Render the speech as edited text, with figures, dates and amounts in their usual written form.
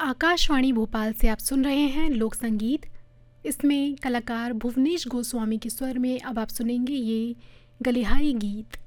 आकाशवाणी भोपाल से आप सुन रहे हैं लोक संगीत। इसमें कलाकार भुवनेश गोस्वामी के स्वर में अब आप सुनेंगे ये गलिहाई गीत।